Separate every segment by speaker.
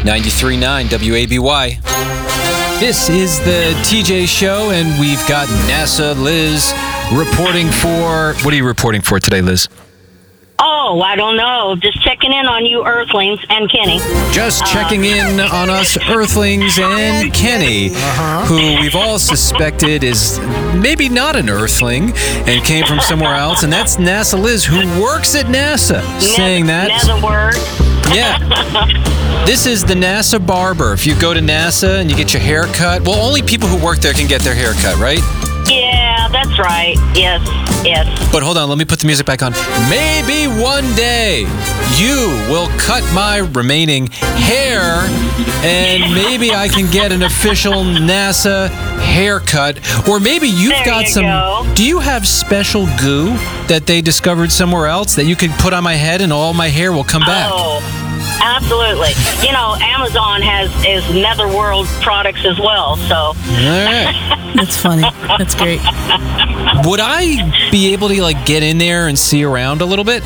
Speaker 1: 93.9 WABY. This is the TJ Show, and we've got NASA Liz reporting for... What are you reporting for today, Liz?
Speaker 2: Oh, I don't know. Just checking in on you Earthlings and Kenny.
Speaker 1: Just checking in on us Earthlings and Kenny, who we've all suspected is maybe not an Earthling and came from somewhere else. And that's NASA Liz, who works at NASA, saying that.
Speaker 2: Another word.
Speaker 1: Yeah. This is the NASA barber. If you go to NASA and you get your hair cut, well, only people who work there can get their hair cut, right?
Speaker 2: Yeah, that's right. Yes.
Speaker 1: But hold on, let me put the music back on. Maybe one day you will cut my remaining hair and maybe I can get an official NASA haircut. Or maybe you've got some...
Speaker 2: Go.
Speaker 1: Do you have special goo that they discovered somewhere else that you could put on my head and all my hair will come back?
Speaker 2: Oh, absolutely. You know, Amazon has Netherworld products as well, so...
Speaker 1: All right.
Speaker 3: That's funny. That's great.
Speaker 1: Would I be able to get in there and see around a little bit?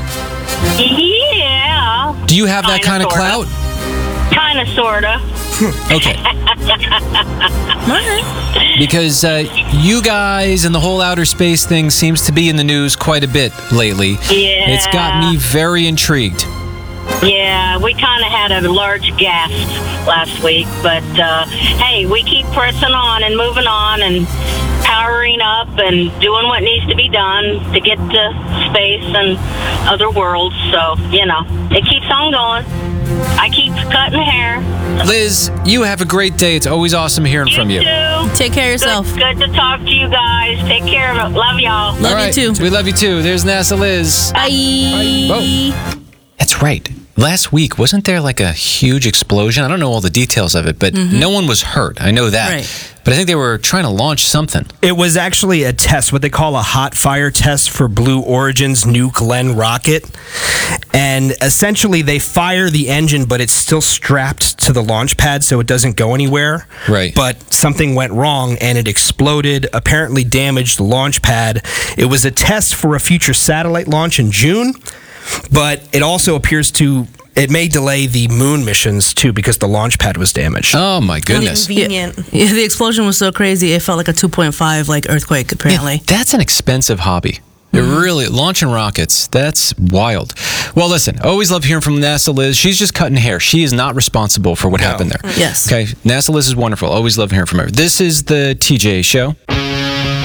Speaker 2: Yeah.
Speaker 1: Do you have that kind of clout?
Speaker 2: Kind of, sort of.
Speaker 1: Okay. Because you guys and the whole outer space thing seems to be in the news quite a bit lately.
Speaker 2: Yeah.
Speaker 1: It's got me very intrigued.
Speaker 2: Yeah, we kind of had a large gasp last week, but hey, we keep pressing on and moving on and powering up and doing what needs to be done to get to space and other worlds. So, it keeps on going. I keep cutting hair.
Speaker 1: Liz, you have a great day. It's always awesome hearing from you.
Speaker 2: Too.
Speaker 3: Take care of yourself.
Speaker 2: Good to talk to you guys. Take care. Love y'all.
Speaker 3: Love you too.
Speaker 1: We love you too. There's NASA Liz.
Speaker 3: Bye.
Speaker 1: Whoa. That's right. Last week, wasn't there a huge explosion? I don't know all the details of it, but no one was hurt. I know that.
Speaker 3: Right.
Speaker 1: But I think they were trying to launch something.
Speaker 4: It was actually a test, what they call a hot fire test for Blue Origin's New Glenn rocket. And essentially, they fire the engine, but it's still strapped to the launch pad, so it doesn't go anywhere.
Speaker 1: Right.
Speaker 4: But something went wrong, and it exploded, apparently damaged the launch pad. It was a test for a future satellite launch in June. But it also appears it may delay the moon missions, too, because the launch pad was damaged.
Speaker 1: Oh, my goodness.
Speaker 3: Convenient. Yeah, the explosion was so crazy, it felt like a 2.5 earthquake, apparently.
Speaker 1: Yeah, that's an expensive hobby. It really, launching rockets, that's wild. Well, listen, always love hearing from NASA Liz. She's just cutting hair. She is not responsible for what happened there.
Speaker 3: Yes.
Speaker 1: Okay, NASA Liz is wonderful. Always love hearing from her. This is the TJ Show.